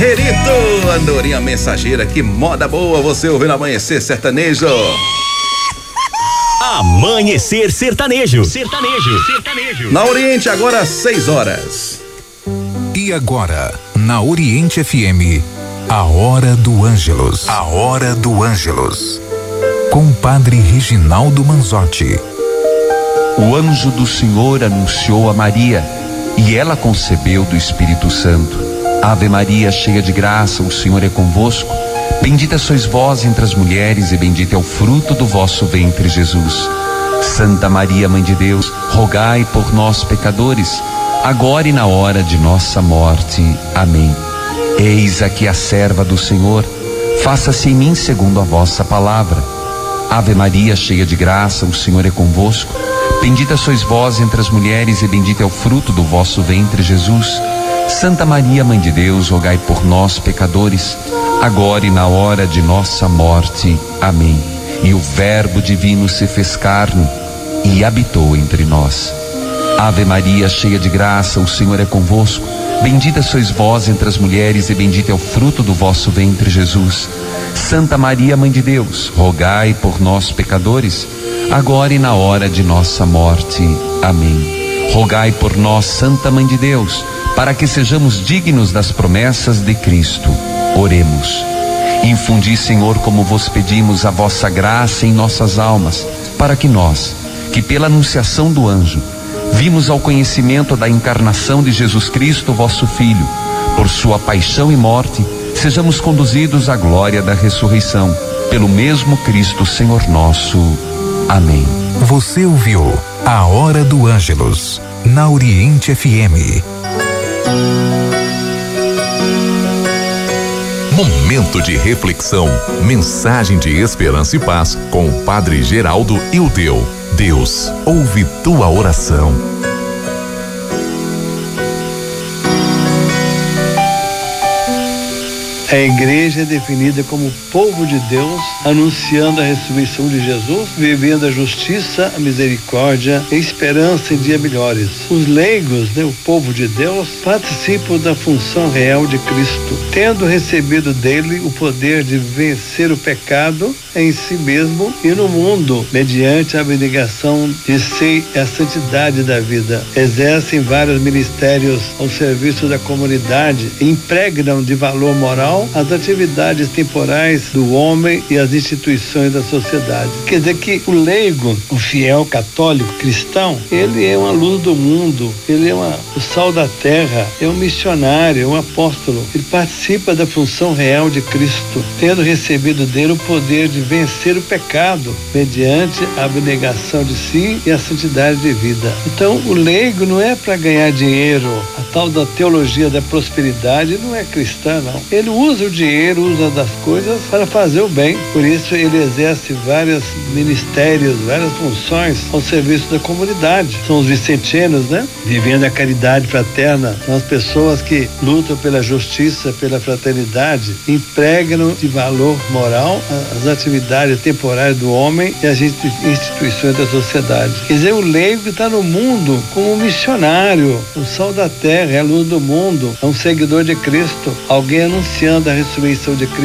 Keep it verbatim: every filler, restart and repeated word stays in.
Guerreirito, Andorinha Mensageira, que moda boa você ouvindo Amanhecer Sertanejo. Amanhecer Sertanejo. Sertanejo. Sertanejo. Na Oriente, agora seis horas. E agora, na Oriente F M, a Hora do Ângelus. A Hora do Ângelus. Com o Padre Reginaldo Manzotti. O anjo do Senhor anunciou a Maria, e ela concebeu do Espírito Santo. Ave Maria, cheia de graça, o Senhor é convosco. Bendita sois vós entre as mulheres, e bendito é o fruto do vosso ventre, Jesus. Santa Maria, Mãe de Deus, rogai por nós, pecadores, agora e na hora de nossa morte. Amém. Eis aqui a serva do Senhor, faça-se em mim segundo a vossa palavra. Ave Maria, cheia de graça, o Senhor é convosco. Bendita sois vós entre as mulheres, e bendito é o fruto do vosso ventre, Jesus. Santa Maria, Mãe de Deus, rogai por nós, pecadores, agora e na hora de nossa morte. Amém. E o Verbo divino se fez carne e habitou entre nós. Ave Maria, cheia de graça, o Senhor é convosco. Bendita sois vós entre as mulheres, e bendito é o fruto do vosso ventre, Jesus. Santa Maria, Mãe de Deus, rogai por nós, pecadores, agora e na hora de nossa morte. Amém. Rogai por nós, Santa Mãe de Deus, para que sejamos dignos das promessas de Cristo. Oremos. Infundi, Senhor, como vos pedimos, a vossa graça em nossas almas, para que nós, que pela anunciação do anjo vimos ao conhecimento da encarnação de Jesus Cristo, vosso Filho, por sua paixão e morte, sejamos conduzidos à glória da ressurreição, pelo mesmo Cristo, Senhor nosso. Amém. Você ouviu a Hora do Ângelus, na Oriente F M. Momento de reflexão, mensagem de esperança e paz com o Padre Geraldo Ildeu. Deus ouve tua oração. A igreja é definida como povo de Deus, anunciando a ressurreição de Jesus, vivendo a justiça, a misericórdia, a esperança em dias melhores. Os leigos, né, o povo de Deus, participam da função real de Cristo, tendo recebido dele o poder de vencer o pecado em si mesmo e no mundo, mediante a abnegação de si e a santidade da vida. Exercem vários ministérios ao serviço da comunidade e impregnam de valor moral as atividades temporais do homem e as instituições da sociedade. Quer dizer que o leigo, o fiel católico cristão, ele é uma luz do mundo, ele é uma, o sal da terra, é um missionário, é um apóstolo. Ele participa da função real de Cristo, tendo recebido dele o poder de vencer o pecado, mediante a abnegação de si e a santidade de vida. Então, o leigo não é para ganhar dinheiro. A tal da teologia da prosperidade não é cristã, não. Ele usa o dinheiro, usa das coisas para fazer o bem. Por isso ele exerce vários ministérios, várias funções ao serviço da comunidade. São os vicentinos, né? Vivendo a caridade fraterna. São as pessoas que lutam pela justiça, pela fraternidade, impregnam de valor moral as atividades temporárias do homem e as instituições da sociedade. Quer dizer, o leigo está no mundo como um missionário, o sal da terra, é a luz do mundo, é um seguidor de Cristo, alguém anunciando a ressurreição de Cristo